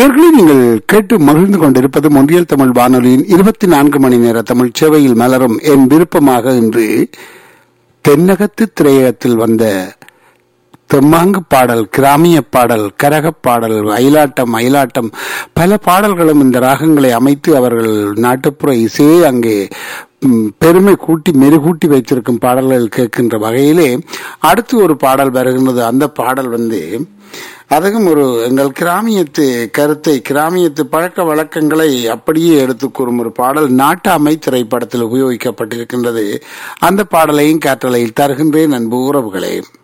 நேயர்களே, நீங்கள் கேட்டு மகிழ்ந்து கொண்டிருப்பது மொன்றியல் தமிழ் வானொலியின் 24 மணி நேர தமிழ் சேவையில் மலரும் என் விருப்பமாக இன்று தென்னகத்து திரையகத்தில் வந்த தெம்மாங்கு பாடல், கிராமிய பாடல், கரகப் பாடல், அயலாட்டம் பல பாடல்களும் இந்த ராகங்களை அமைத்து அவர்கள் நாட்டுப்புற இசையை அங்கே பெருமை கூட்டி மெருகூட்டி வைத்திருக்கும் பாடல்கள் கேட்கின்ற வகையிலே அடுத்து ஒரு பாடல் வருகின்றது. அந்த பாடல் அதுவும் ஒரு எங்கள் கிராமியத்து கருத்தை, கிராமியத்து பழக்க வழக்கங்களை அப்படியே எடுத்து கூறும் ஒரு பாடல் நாட்டாமை திரைப்படத்தில் உபயோகிக்கப்பட்டிருக்கின்றது. அந்த பாடலையும் காற்றலையில் தருகின்றேன் அன்பு உறவுகளே.